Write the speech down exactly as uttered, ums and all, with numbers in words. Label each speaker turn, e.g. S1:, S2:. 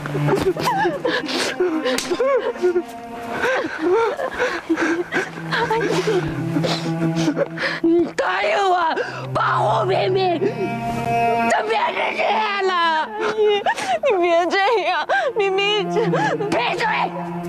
S1: 你答应我保护明明，就别是这样了。
S2: 阿姨，你别这样，明明这……
S1: 闭嘴！